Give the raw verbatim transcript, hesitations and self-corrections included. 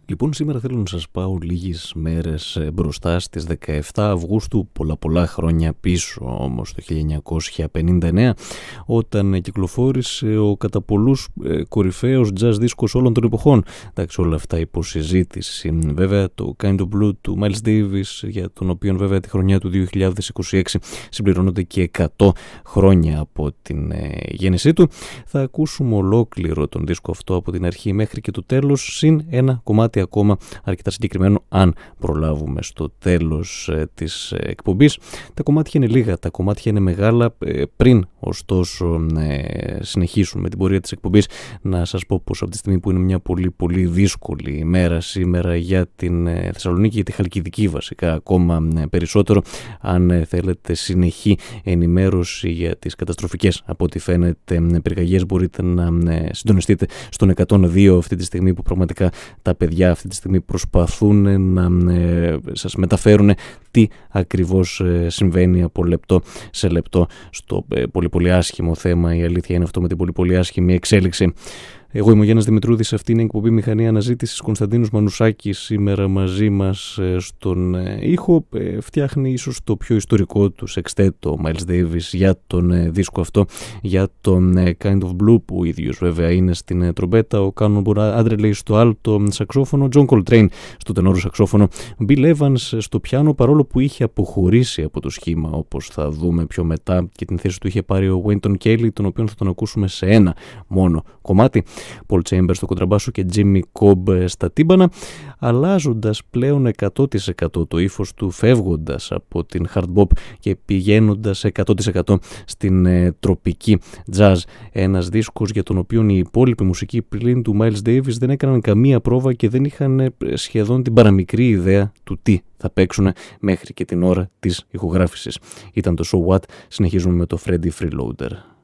Λοιπόν, σήμερα θέλω να σας πάω λίγες μέρες μπροστά στις δεκαεφτά Αυγούστου, πολλά πολλά χρόνια πίσω όμως, το χίλια εννιακόσια πενήντα εννέα, όταν κυκλοφόρησε ο κατά πολλούς ε, κορυφαίος jazz δίσκος όλων των εποχών. Εντάξει, όλα αυτά υποσυζήτηση. Βέβαια, το Kind of Blue του Miles Davis, για τον οποίο βέβαια τη χρονιά του δύο χιλιάδες είκοσι έξι συμπληρώνονται και εκατό χρόνια από την ε, γέννησή του. Θα ακούσουμε ολόκληρο τον δίσκο αυτό από την αρχή μέχρι και το τέλος, συν ένα κομμάτι ακόμα αρκετά συγκεκριμένο, αν προλάβουμε στο τέλος ε, της ε, εκπομπής. Τα κομμάτια είναι λίγα, τα κομμάτια είναι μεγάλα. Ε, πριν ωστόσο ε, συνεχίσουμε την πορεία της εκπομπής, να σας πω πως από τη στιγμή που είναι μια πολύ πολύ δύσκολη ημέρα σήμερα για την ε, Θεσσαλονίκη, για τη Χαλκιδική βασικά ακόμα ε, περισσότερο, αν ε, θέλετε συνεχή ενημέρωση για τις καταστροφικές από ό,τι φαίνεται ε, πυρκαγιές, μπορείτε να ε, συντονιστείτε στον εκατόν δύο αυτή τη στιγμή, που πραγματικά τα παιδιά αυτή τη στιγμή προσπαθούν να ε, σας μεταφέρουν τι ακριβώς ε, συμβαίνει από λεπτό σε λεπτό στο ε, πολύ πολύ άσχημο θέμα. Η αλήθεια είναι αυτό, με την πολύ πολύ άσχημη εξέλιξη. Εγώ είμαι ο Γιάννης Δημητρούδης, αυτή είναι η εκπομπή Μηχανή Αναζήτησης. Κωνσταντίνος Μανουσάκης σήμερα μαζί μας στον ήχο. Φτιάχνει ίσως το πιο ιστορικό του σεξτέτο Miles Davis για τον δίσκο αυτό, για τον Kind of Blue, που ο ίδιος βέβαια είναι στην τρομπέτα, ο Κάνον Άντρελεϊ στο άλτο σαξόφωνο, John Coltrane στο τενόρο σαξόφωνο, Bill Evans στο πιάνο, παρόλο που είχε αποχωρήσει από το σχήμα, όπως θα δούμε πιο μετά, και την θέση του είχε πάρει ο Wynton Kelly, τον οποίο θα τον ακούσουμε σε ένα μόνο κομμάτι. Paul Chambers στο κοντραμπάσο και Jimmy Cobb στα τύμπανα, αλλάζοντας πλέον εκατό τοις εκατό το ύφος του, φεύγοντας από την hard bop και πηγαίνοντας εκατό τοις εκατό στην ε, τροπική jazz. Ένας δίσκος για τον οποίο οι υπόλοιποι μουσικοί πλην του Miles Davis δεν έκαναν καμία πρόβα και δεν είχαν ε, σχεδόν την παραμικρή ιδέα του τι θα παίξουν μέχρι και την ώρα της ηχογράφησης. Ήταν το So What, συνεχίζουμε με το Freddie Freeloader.